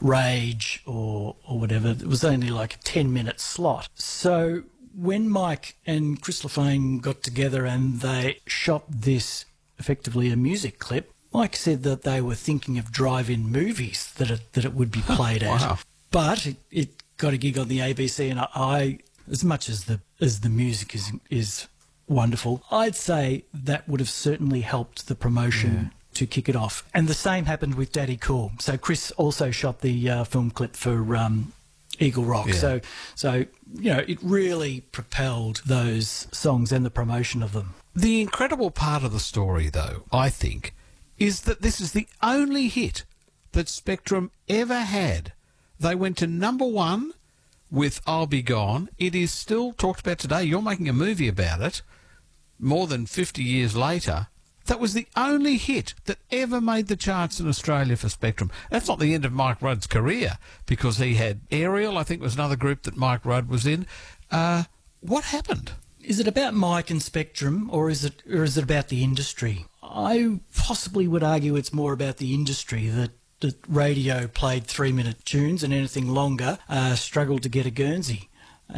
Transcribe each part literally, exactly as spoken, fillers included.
Rage or, or whatever. It was only like a ten-minute slot. So when Mike and Chris Lafane got together and they shot this, effectively a music clip, Mike said that they were thinking of drive-in movies that it, that it would be played at. Wow. But it, it got a gig on the A B C, and I, I as much as the as the music is is wonderful, I'd say that would have certainly helped the promotion yeah. to kick it off. And the same happened with Daddy Cool. So Chris also shot the uh, film clip for um, Eagle Rock. Yeah. So, so you know, it really propelled those songs and the promotion of them. The incredible part of the story, though, I think, is that this is the only hit that Spectrum ever had. They went to number one with I'll Be Gone. It is still talked about today. You're making a movie about it more than fifty years later. That was the only hit that ever made the charts in Australia for Spectrum. That's not the end of Mike Rudd's career, because he had Ariel, I think was another group that Mike Rudd was in. Uh, what happened? Is it about Mike and Spectrum, or is it or is it about the industry? I possibly would argue it's more about the industry, that, that radio played three-minute tunes and anything longer uh, struggled to get a Guernsey.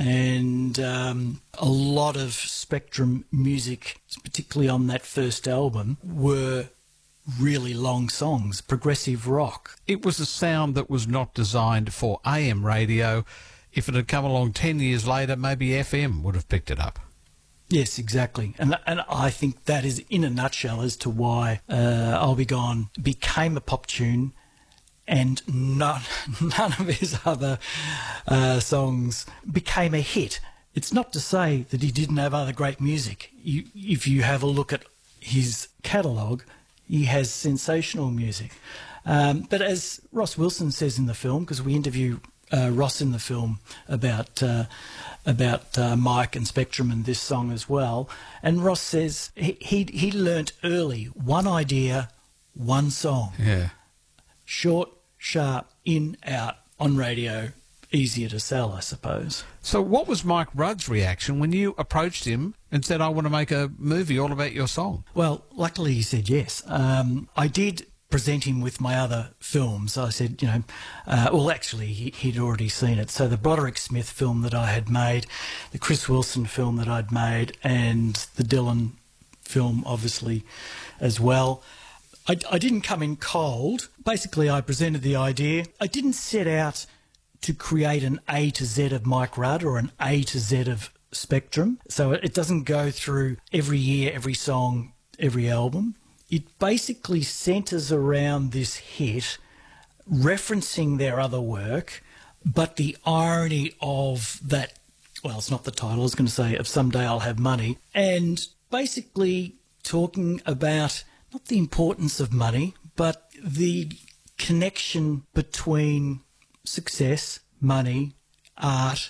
And um, a lot of Spectrum music, particularly on that first album, were really long songs, progressive rock. It was a sound that was not designed for A M radio. If it had come along ten years later, maybe F M would have picked it up. Yes, exactly. And and I think that is in a nutshell as to why uh, I'll Be Gone became a pop tune, and none, none of his other uh, songs became a hit. It's not to say that he didn't have other great music. You, if you have a look at his catalogue, he has sensational music. Um, but as Ross Wilson says in the film, because we interview uh, Ross in the film about uh, about uh, Mike and Spectrum and this song as well, and Ross says he he, he learnt early, one idea, one song. Yeah. Short, sharp, in, out, on radio, easier to sell, I suppose. So what was Mike Rudd's reaction when you approached him and said, I want to make a movie all about your song? Well, luckily he said yes. Um, I did present him with my other films. I said, you know, uh, well, actually, he, he'd already seen it. So the Broderick Smith film that I had made, the Chris Wilson film that I'd made, and the Dylan film, obviously, as well. I, I didn't come in cold. Basically, I presented the idea. I didn't set out to create an A to Z of Mike Rudd or an A to Z of Spectrum. So it doesn't go through every year, every song, every album. It basically centres around this hit, referencing their other work, but the irony of that, well, it's not the title, I was going to say, of Someday I'll Have Money, and basically talking about not the importance of money, but the connection between success, money, art,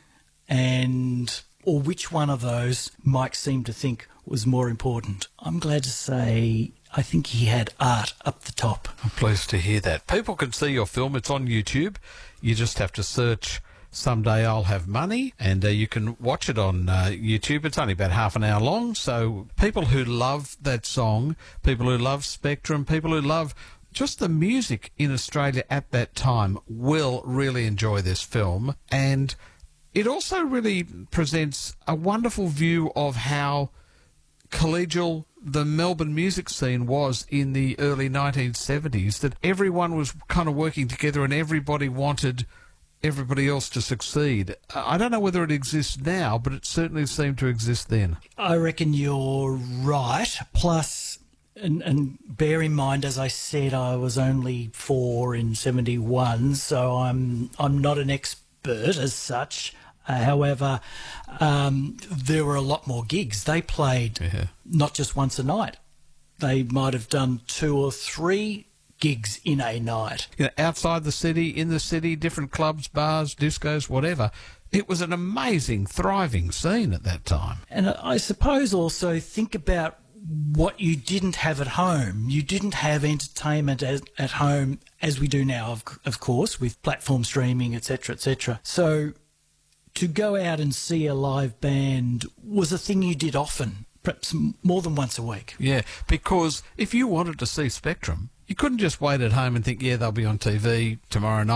and or which one of those Mike seemed to think was more important. I'm glad to say I think he had art up the top. I'm pleased to hear that. People can see your film. It's on YouTube. You just have to search Someday I'll Have Money, and uh, you can watch it on uh, YouTube. It's only about half an hour long, so people who love that song, people who love Spectrum, people who love just the music in Australia at that time will really enjoy this film. And it also really presents a wonderful view of how collegial the Melbourne music scene was in the early nineteen seventies, that everyone was kind of working together and everybody wanted everybody else to succeed. I don't know whether it exists now, but it certainly seemed to exist then. I reckon you're right. Plus, and, and bear in mind, as I said, I was only four in seventy-one, so I'm I'm not an expert as such. Uh, however, um, there were a lot more gigs. They played yeah. not just once a night. They might have done two or three gigs in a night. You know, outside the city, in the city, different clubs, bars, discos, whatever. It was an amazing, thriving scene at that time. And I suppose also think about what you didn't have at home. You didn't have entertainment as, at home as we do now, of, of course, with platform streaming, et cetera, et cetera. So to go out and see a live band was a thing you did often, perhaps more than once a week. Yeah, because if you wanted to see Spectrum, you couldn't just wait at home and think, yeah, they'll be on T V tomorrow night.